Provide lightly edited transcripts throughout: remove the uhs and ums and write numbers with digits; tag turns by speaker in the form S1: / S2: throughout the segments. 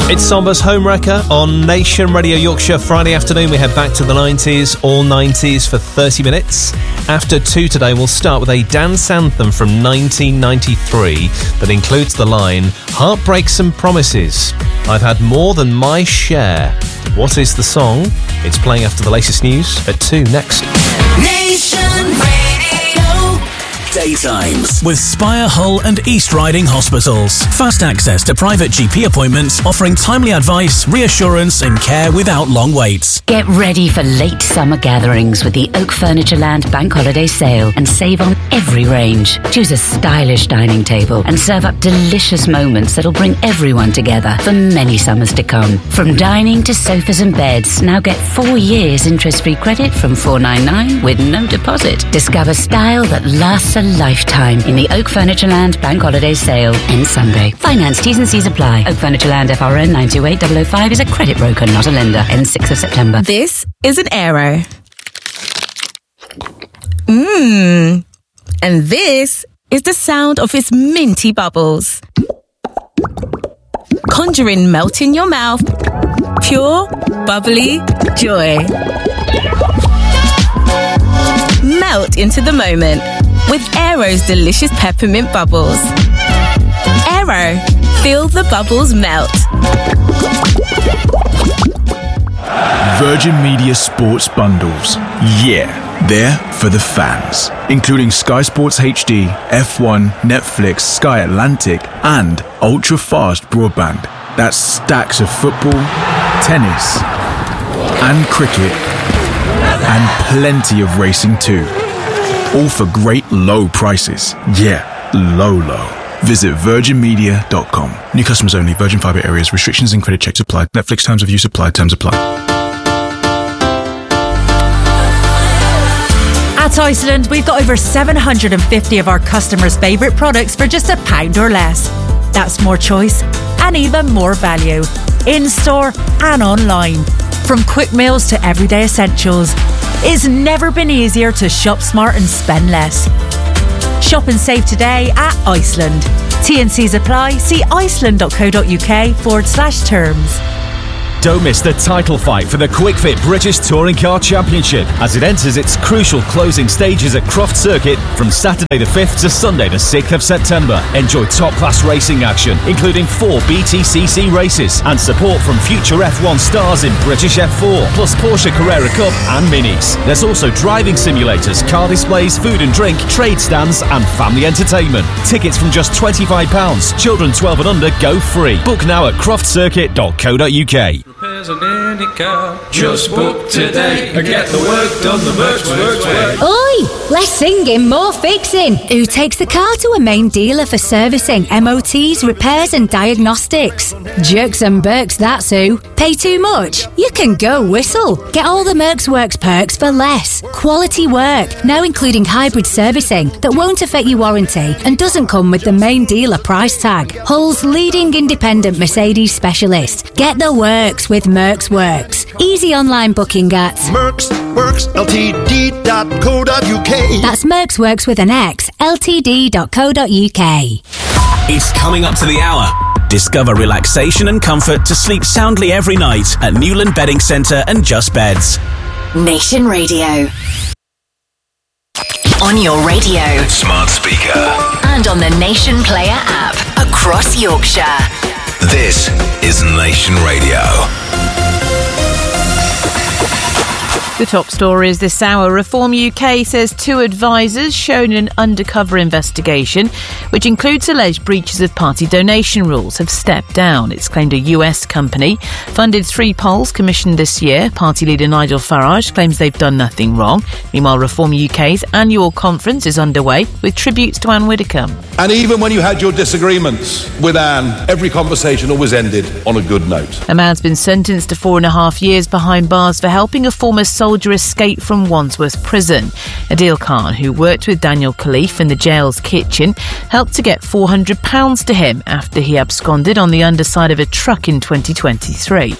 S1: It's Samba's Homewrecker on Nation Radio Yorkshire. Friday afternoon, we head back to the 90s, all 90s for 30 minutes. After 2 today, we'll start with a dance anthem from 1993 that includes the line, Heartbreaks and Promises. I've had more than my share. What is the song? It's playing after the latest news at 2 next.
S2: Nation Radio. Daytimes
S3: with Spire, Hull and East Riding Hospitals. Fast access to private GP appointments, offering timely advice, reassurance and care without long waits.
S4: Get ready for late summer gatherings with the Oak Furniture Land Bank Holiday Sale and save on every range. Choose a stylish dining table and serve up delicious moments that'll bring everyone together for many summers to come. From dining to sofas and beds, now get 4 years interest-free credit from $499 with no deposit. Discover style that lasts a lifetime in the Oak Furniture Land Bank Holiday Sale ends Sunday. Finance T's and C's apply. Oak Furniture Land FRN 928005 is a credit broker, not a lender. Ends 6th of September.
S5: This is an Aero. And this is the sound of its minty bubbles. Conjuring melt in your mouth. Pure, bubbly joy. Melt into the moment with Aero's delicious peppermint bubbles. Aero, feel the bubbles melt.
S6: Virgin Media Sports Bundles. Yeah, they're for the fans. Including Sky Sports HD, F1, Netflix, Sky Atlantic, and ultra-fast broadband. That's stacks of football, tennis, and cricket, and plenty of racing too. All for great low prices. Yeah, low. Visit virginmedia.com. New customers only. Virgin Fibre areas. Restrictions and credit checks apply. Netflix terms of use apply. Terms apply.
S7: At Iceland, we've got over 750 of our customers' favourite products for just £1 or less. That's more choice and even more value. In-store and online. From quick meals to everyday essentials. It's never been easier to shop smart and spend less. Shop and save today at Iceland. T&Cs apply. See iceland.co.uk/terms.
S8: Don't miss the title fight for the Quick Fit British Touring Car Championship as it enters its crucial closing stages at Croft Circuit from Saturday the 5th to Sunday the 6th of September. Enjoy top-class racing action, including 4 BTCC races and support from future F1 stars in British F4, plus Porsche Carrera Cup and Minis. There's also driving simulators, car displays, food and drink, trade stands and family entertainment. Tickets from just £25. Children 12 and under go free. Book now at croftcircuit.co.uk.
S9: Repairs on any car. Just book today and get the work done the Mercs way.
S10: Oi! Less singing, more fixing. Who takes the car to a main dealer for servicing, MOTs, repairs and diagnostics? Jerks and Berks, that's who. Pay too much? You can go whistle. Get all the Mercs Works perks for less. Quality work, now including hybrid servicing that won't affect your warranty and doesn't come with the main dealer price tag. Hull's leading independent Mercedes specialist. Get the works with Mercs Works. Easy online booking at
S11: mercsworksltd.co.uk.
S10: That's Mercs Works with an X, ltd.co.uk.
S3: It's coming up to the hour. Discover relaxation and comfort to sleep soundly every night at Newland Bedding Centre and Just Beds.
S2: Nation Radio. On your radio,
S12: smart speaker,
S2: and on the Nation Player app across Yorkshire.
S12: This is Nation Radio.
S13: The top stories this hour. Reform UK says 2 advisors shown in an undercover investigation, which includes alleged breaches of party donation rules, have stepped down. It's claimed a US company funded 3 polls commissioned this year. Party leader Nigel Farage claims they've done nothing wrong. Meanwhile, Reform UK's annual conference is underway with tributes to Anne Widdecombe.
S14: And even when you had your disagreements with Anne, every conversation always ended on a good note.
S13: A man's been sentenced to 4.5 years behind bars for helping a former soldier escape from Wandsworth Prison. Adil Khan, who worked with Daniel Khalif in the jail's kitchen, helped to get £400 to him after he absconded on the underside of a truck in 2023.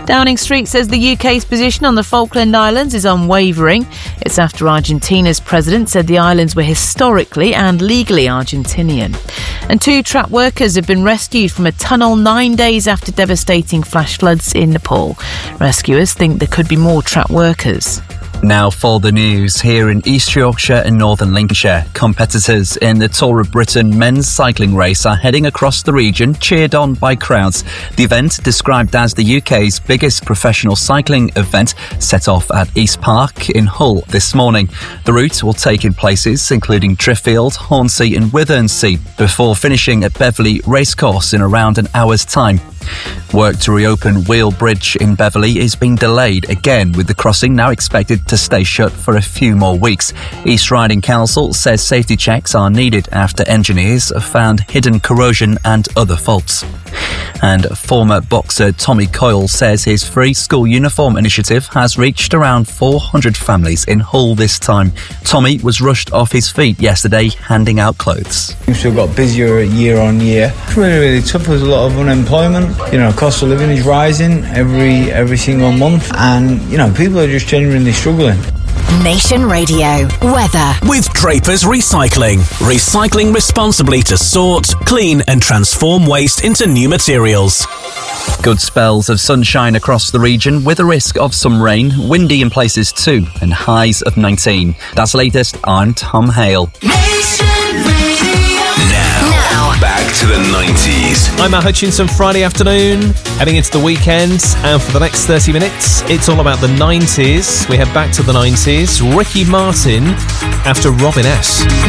S13: Downing Street says the UK's position on the Falkland Islands is unwavering. It's after Argentina's president said the islands were historically and legally Argentinian. And 2 trapped workers have been rescued from a tunnel 9 days after devastating flash floods in Nepal. Rescuers think there could be more trapped workers.
S11: Now for the news. Here in East Yorkshire and Northern Lincolnshire, competitors in the Tour of Britain men's cycling race are heading across the region, cheered on by crowds. The event, described as the UK's biggest professional cycling event, set off at East Park in Hull this morning. The route will take in places including Driffield, Hornsea and Withensea, before finishing at Beverley Racecourse in around an hour's time. Work to reopen Wheel Bridge in Beverley is being delayed again, with the crossing now expected to stay shut for a few more weeks. East Riding Council says safety checks are needed after engineers have found hidden corrosion and other faults. And former boxer Tommy Coyle says his free school uniform initiative has reached around 400 families in Hull this time. Tommy was rushed off his feet yesterday handing out clothes.
S15: We've got busier year on year. It's really tough. There's a lot of unemployment. Cost of living is rising every single month, and people are just genuinely struggling.
S2: Nation Radio weather
S3: with Draper's Recycling. Recycling responsibly to sort, clean and transform waste into new materials.
S11: Good spells of sunshine across the region, with a risk of some rain, windy in places too, and highs of 19. That's latest. I'm Tom Hale.
S12: Now, back to the 90s.
S1: I'm Matt Hutchinson. Friday afternoon, heading into the weekend, and for the next 30 minutes, it's all about the 90s. We head back to the 90s. Ricky Martin after Robin S.